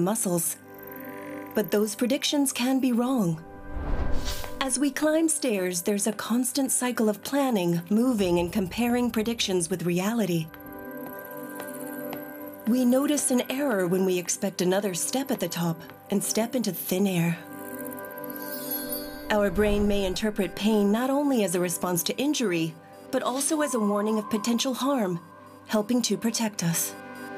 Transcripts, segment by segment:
muscles. But those predictions can be wrong. As we climb stairs, there's a constant cycle of planning, moving, and comparing predictions with reality. We notice an error when we expect another step at the top and step into thin air. Our brain may interpret pain not only as a response to injury, but also as a warning of potential harm, helping to protect us.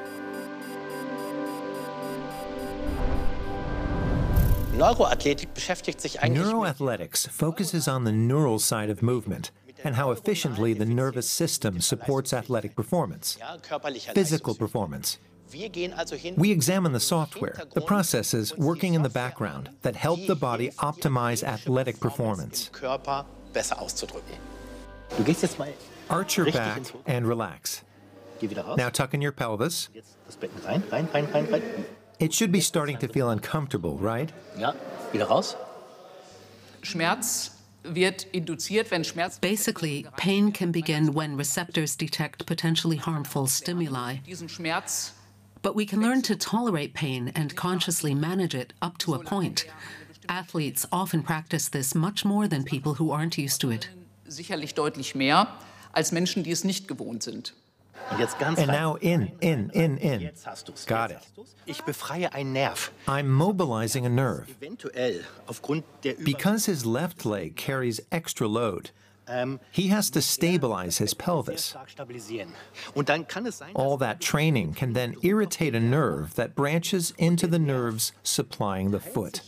Neuroathletics focuses on the neural side of movement and how efficiently the nervous system supports athletic performance, physical performance. We examine the software, the processes working in the background that help the body optimize athletic performance. Arch your back and relax. Now tuck in your pelvis. It should be starting to feel uncomfortable, right? Basically, pain can begin when receptors detect potentially harmful stimuli. But we can learn to tolerate pain and consciously manage it up to a point. Athletes often practice this much more than people who aren't used to it. And now in. Got it. I'm mobilizing a nerve. Because his left leg carries extra load, he has to stabilize his pelvis. All that training can then irritate a nerve that branches into the nerves supplying the foot.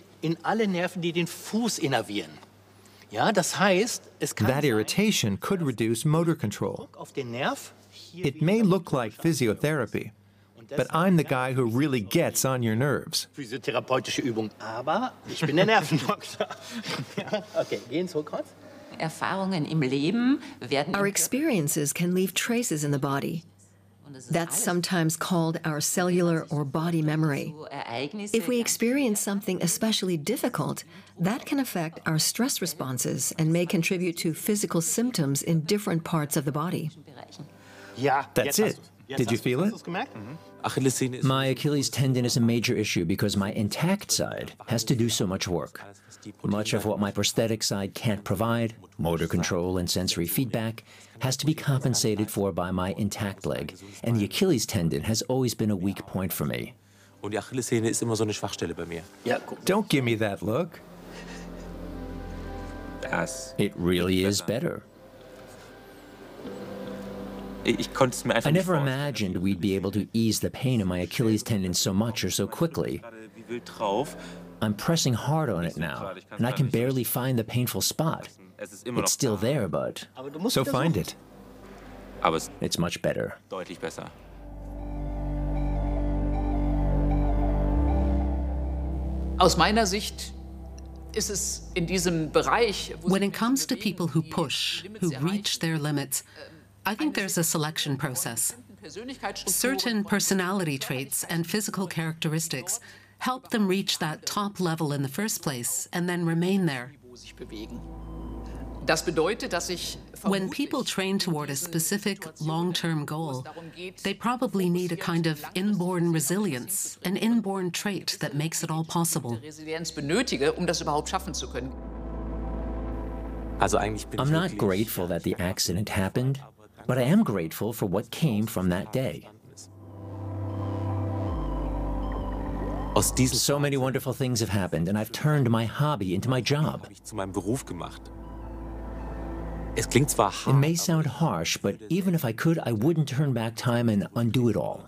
That irritation could reduce motor control. It may look like physiotherapy, but I'm the guy who really gets on your nerves. Our experiences can leave traces in the body. That's sometimes called our cellular or body memory. If we experience something especially difficult, that can affect our stress responses and may contribute to physical symptoms in different parts of the body. That's it. Did you feel it? My Achilles tendon is a major issue because my intact side has to do so much work. Much of what my prosthetic side can't provide, motor control and sensory feedback, has to be compensated for by my intact leg, and the Achilles tendon has always been a weak point for me. Don't give me that look. It really is better. I never imagined we'd be able to ease the pain in my Achilles tendon so much or so quickly. I'm pressing hard on it now, and I can barely find the painful spot. It's still there, but... So find it. It's much better. When it comes to people who push, who reach their limits, I think there's a selection process. Certain personality traits and physical characteristics help them reach that top level in the first place and then remain there. When people train toward a specific long-term goal, they probably need a kind of inborn resilience, an inborn trait that makes it all possible. I'm not grateful that the accident happened, but I am grateful for what came from that day. So many wonderful things have happened, and I've turned my hobby into my job. It may sound harsh, but even if I could, I wouldn't turn back time and undo it all.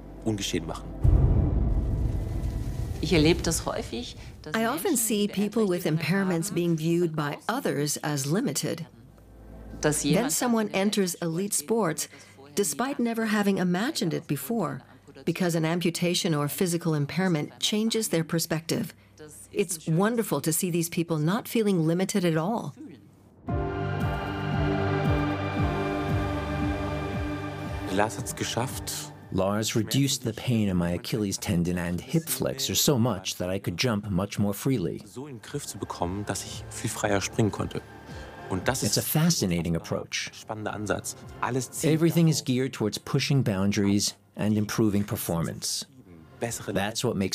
I often see people with impairments being viewed by others as limited. Then someone enters elite sports despite never having imagined it before, because an amputation or physical impairment changes their perspective. It's wonderful to see these people not feeling limited at all. Lars reduced the pain in my Achilles tendon and hip flexor so much that I could jump much more freely. It's a fascinating approach. Everything is geared towards pushing boundaries and improving performance. That's what makes